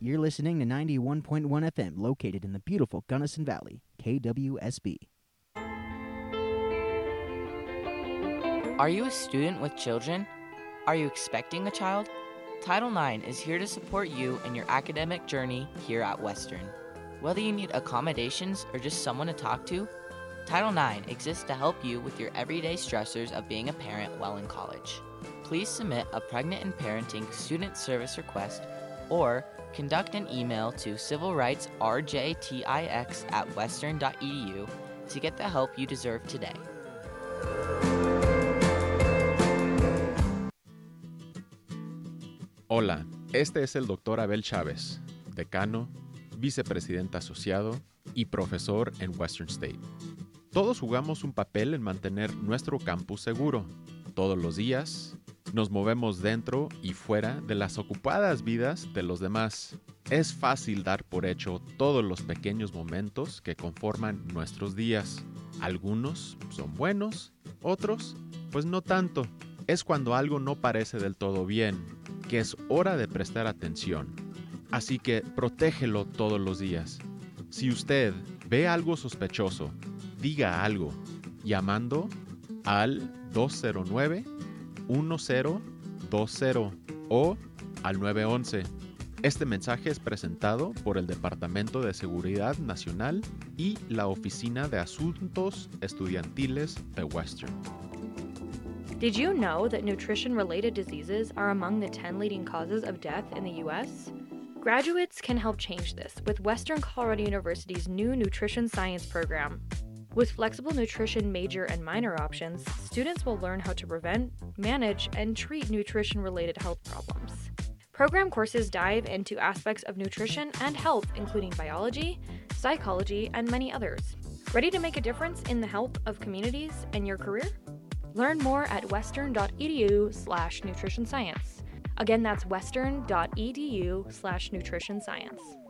You're listening to 91.1 FM, located in the beautiful Gunnison Valley, KWSB. Are you a student with children? Are you expecting a child? Title IX is here to support you in your academic journey here at Western. Whether you need accommodations or just someone to talk to, Title IX exists to help you with your everyday stressors of being a parent while in college. Please submit a pregnant and parenting student service request or conduct an email to civilrightsrjtix@western.edu to get the help you deserve today. Hola, este es el Dr. Abel Chávez, decano, vicepresidente asociado y profesor en Western State. Todos jugamos un papel en mantener nuestro campus seguro. Todos los días nos movemos dentro y fuera de las ocupadas vidas de los demás. Es fácil dar por hecho todos los pequeños momentos que conforman nuestros días. Algunos son buenos, otros, pues no tanto. Es cuando algo no parece del todo bien, que es hora de prestar atención. Así que protégelo todos los días. Si usted ve algo sospechoso, diga algo, llamando al 209-1020 o al 911. Este mensaje es presentado por el Departamento de Seguridad Nacional y la Oficina de Asuntos Estudiantiles de Western. Did you know that nutrition-related diseases are among the 10 leading causes of death in the U.S.? Graduates can help change this with Western Colorado University's new nutrition science program. With flexible nutrition major and minor options, students will learn how to prevent, manage, and treat nutrition-related health problems. Program courses dive into aspects of nutrition and health, including biology, psychology, and many others. Ready to make a difference in the health of communities and your career? Learn more at western.edu/nutritionscience. Again, that's western.edu/nutritionscience.